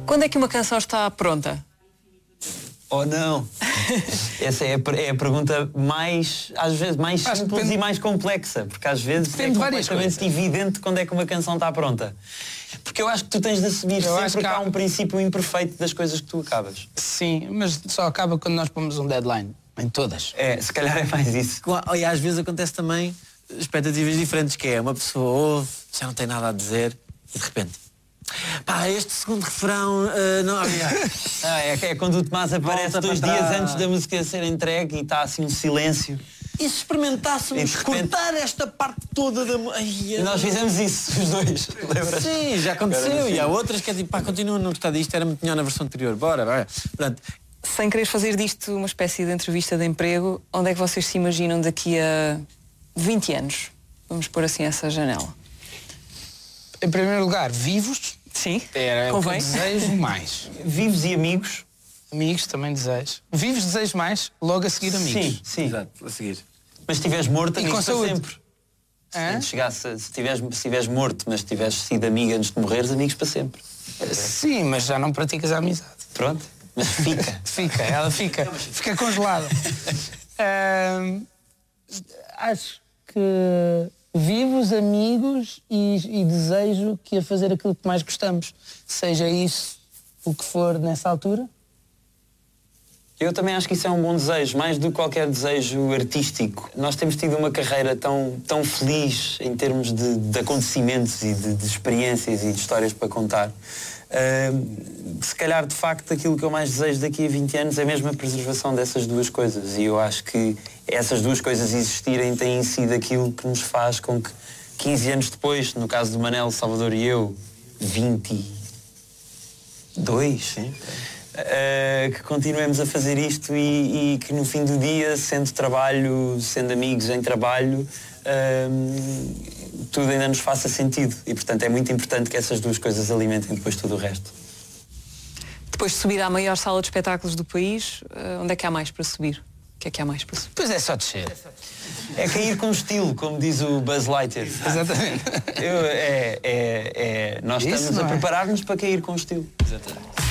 Quando é que uma canção está pronta? Ou não? Essa é a pergunta mais, às vezes, mais simples e mais complexa, porque às vezes é completamente evidente quando é que uma canção está pronta. Porque eu acho que tu tens de assumir sempre que há um princípio imperfeito das coisas que tu acabas. Sim, mas só acaba quando nós pomos um deadline, em todas. Se calhar é mais isso. E às vezes acontece também expectativas diferentes, que é uma pessoa ouve, já não tem nada a dizer, e de repente... este segundo refrão não havia. É quando o Tomás aparece 2 dias antes da música ser entregue e está assim um silêncio. E se experimentássemos cortar esta parte toda da... E nós fizemos isso, os dois. Lembras? Sim, já aconteceu. E há outras que é tipo, continua a não gostar disto, era muito melhor na versão anterior. Bora. Portanto, sem querer fazer disto uma espécie de entrevista de emprego, onde é que vocês se imaginam daqui a 20 anos? Vamos pôr assim essa janela. Em primeiro lugar, vivos. Sim, era o que eu desejo mais. Vivos e amigos. Amigos também desejo. Vivos desejo mais, logo a seguir amigos. Sim. Exato, a seguir. Mas se estiveres morto, amigos para sempre. Se estiveres morto, mas tivesse sido amigo antes de morreres, amigos para sempre. Sim, mas já não praticas a amizade. Pronto, mas fica. Ela fica congelada. Acho que vivos, amigos e desejo que a fazer aquilo que mais gostamos. Seja isso o que for nessa altura. Eu também acho que isso é um bom desejo, mais do que qualquer desejo artístico. Nós temos tido uma carreira tão feliz em termos de acontecimentos e de experiências e de histórias para contar. Se calhar, de facto, aquilo que eu mais desejo daqui a 20 anos é mesmo a preservação dessas duas coisas. E eu acho que essas duas coisas existirem têm sido aquilo que nos faz com que 15 anos depois, no caso do Manel, Salvador e eu, 22, sim, que continuemos a fazer isto e que no fim do dia, sendo trabalho, sendo amigos em trabalho, tudo ainda nos faça sentido. E, portanto, é muito importante que essas duas coisas alimentem depois tudo o resto. Depois de subir à maior sala de espetáculos do país, onde é que há mais para subir? O que é que há mais para subir? Pois é só descer. É cair com estilo, como diz o Buzz Lightyear. Exatamente. Nós estamos a preparar-nos para cair com estilo. Exatamente.